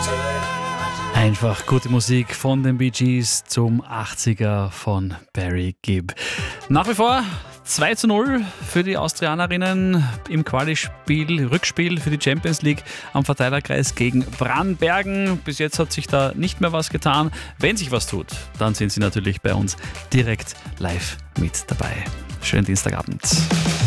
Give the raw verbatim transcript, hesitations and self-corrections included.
Einfach gute Musik von den Bee Gees zum achtziger von Barry Gibb. Nach wie vor zwei zu null für die Austrianerinnen im Quali-Spiel, Rückspiel für die Champions League am Verteilerkreis gegen Brannbergen. Bis jetzt hat sich da nicht mehr was getan. Wenn sich was tut, dann sind sie natürlich bei uns direkt live mit dabei. Schönen Dienstagabend.